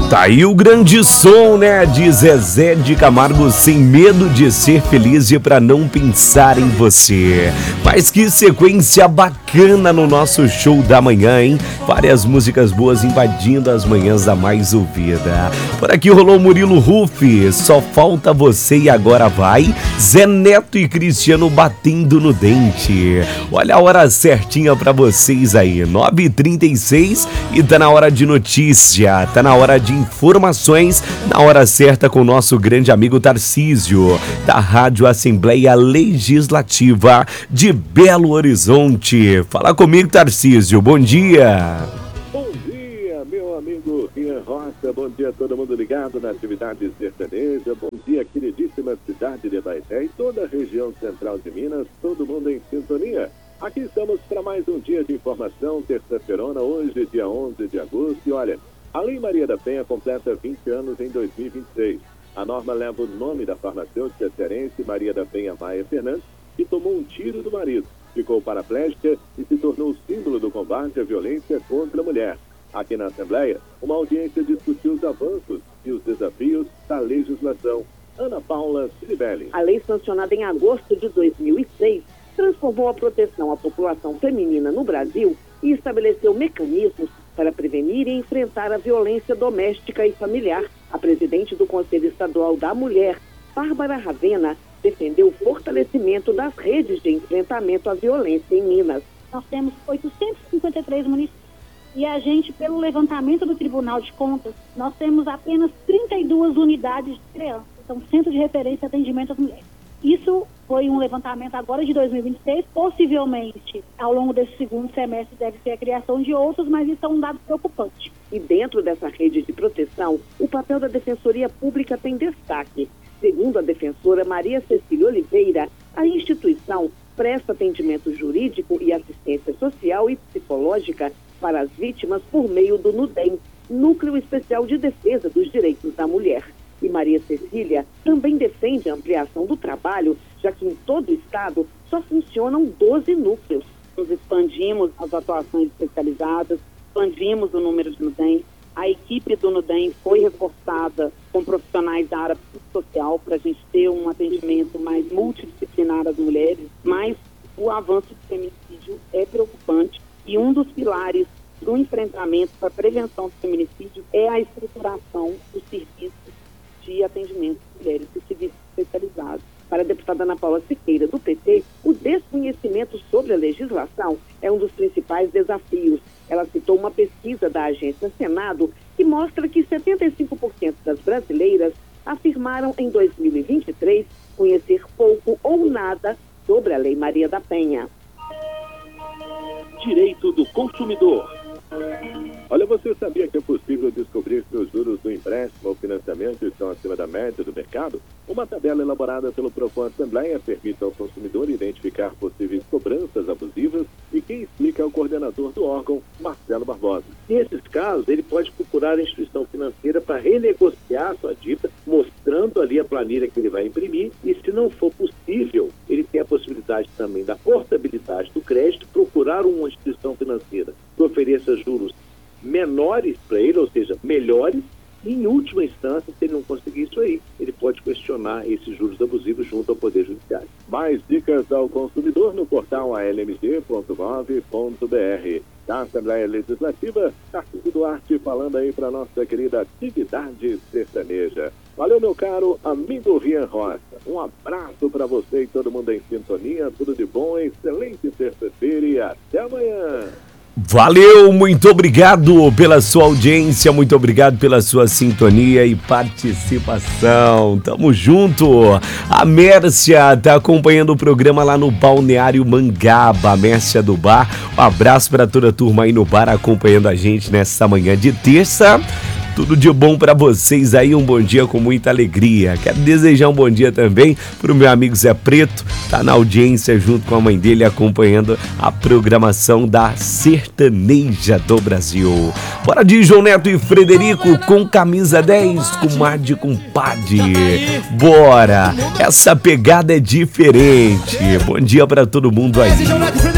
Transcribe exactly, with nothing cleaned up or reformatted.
Tá aí o grande som, né, de Zezé de Camargo, Sem Medo de Ser Feliz e Pra Não Pensar em Você. Mas que sequência bacana no nosso show da manhã, hein? Várias músicas boas invadindo as manhãs da mais ouvida. Por aqui rolou Murilo Rufi, Só Falta Você e Agora Vai. Zé Neto e Cristiano Batendo no Dente. Olha a hora certinha pra vocês aí, nove e trinta e seis, e tá na hora de notícia, tá na hora de informações, na hora certa com o nosso grande amigo Tarcísio, da Rádio Assembleia Legislativa de Belo Horizonte. Fala comigo, Tarcísio, bom dia. Bom dia, meu amigo Ian Rocha, bom dia a todo mundo ligado na atividade sertaneja, bom dia, queridíssima cidade de Baeté e toda a região central de Minas, todo mundo em sintonia. Aqui estamos para mais um dia de informação, terça-feirona, hoje, dia onze de agosto, e olha, a Lei Maria da Penha completa vinte anos em dois mil e vinte e seis. A norma leva o nome da farmacêutica cearense Maria da Penha Maia Fernandes, que tomou um tiro do marido, ficou paraplégica e se tornou o símbolo do combate à violência contra a mulher. Aqui na Assembleia, uma audiência discutiu os avanços e os desafios da legislação. Ana Paula Ciribelli. A lei sancionada em agosto de dois mil e seis transformou a proteção à população feminina no Brasil e estabeleceu mecanismos para prevenir e enfrentar a violência doméstica e familiar. A presidente do Conselho Estadual da Mulher, Bárbara Ravena, defendeu o fortalecimento das redes de enfrentamento à violência em Minas. Nós temos oitocentos e cinquenta e três municípios e a gente, pelo levantamento do Tribunal de Contas, nós temos apenas trinta e duas unidades de crianças, então Centro de Referência e Atendimento às Mulheres. Isso foi um levantamento agora de dois mil e vinte e seis, possivelmente ao longo desse segundo semestre deve ser a criação de outros, mas isso é um dado preocupante. E dentro dessa rede de proteção, o papel da Defensoria Pública tem destaque. Segundo a defensora Maria Cecília Oliveira, a instituição presta atendimento jurídico e assistência social e psicológica para as vítimas por meio do NUDEM, Núcleo Especial de Defesa dos Direitos da Mulher. E Maria Cecília também defende a ampliação do trabalho, já que em todo o estado só funcionam doze núcleos. Nós expandimos as atuações especializadas, expandimos o número de NUDEM. A equipe do NUDEM foi reforçada com profissionais da área psicossocial para a gente ter um atendimento mais multidisciplinar às mulheres, mas o avanço do feminicídio é preocupante e um dos pilares do enfrentamento para a prevenção do feminicídio é a estruturação dos serviços de atendimento de mulheres e serviços especializados. Para a deputada Ana Paula Siqueira, do P T, o desconhecimento sobre a legislação é um dos principais desafios. Ela citou uma pesquisa da agência Senado que mostra que setenta e cinco por cento das brasileiras afirmaram em dois mil e vinte e três conhecer pouco ou nada sobre a Lei Maria da Penha. Direito do consumidor. Olha, você sabia que é possível descobrir se os juros do empréstimo ou financiamento estão acima da média do mercado? Uma tabela elaborada pelo Procon Assembleia permite ao consumidor identificar possíveis cobranças abusivas e quem explica é o coordenador do órgão, Marcelo Barbosa. Nesses casos, ele pode procurar a instituição financeira para renegociar a sua dívida, mostrando ali a planilha que ele vai imprimir e, se não for possível, ele tem a possibilidade também da portabilidade do crédito, procurar uma instituição financeira que ofereça juros menores para ele, ou seja, melhores, e em última instância, se ele não conseguir isso aí, ele pode questionar esses juros abusivos junto ao Poder Judiciário. Mais dicas ao consumidor no portal a l m g ponto gov ponto b r. Da Assembleia Legislativa, Tarcísio Duarte falando aí para nossa querida atividade sertaneja. Valeu, meu caro amigo Rian Rocha. Um abraço para você e todo mundo em sintonia. Tudo de bom, excelente terça-feira e até amanhã. Valeu, muito obrigado pela sua audiência, muito obrigado pela sua sintonia e participação. Tamo junto. A Mércia tá acompanhando o programa lá no Balneário Mangaba, a Mércia do Bar. Um abraço para toda a turma aí no bar acompanhando a gente nessa manhã de terça. Tudo de bom para vocês aí, um bom dia com muita alegria. Quero desejar um bom dia também pro meu amigo Zé Preto, tá na audiência junto com a mãe dele acompanhando a programação da Sertaneja do Brasil. Bora de João Neto e Frederico com camisa dez, com mar de compadre. Bora, essa pegada é diferente. Bom dia para todo mundo aí.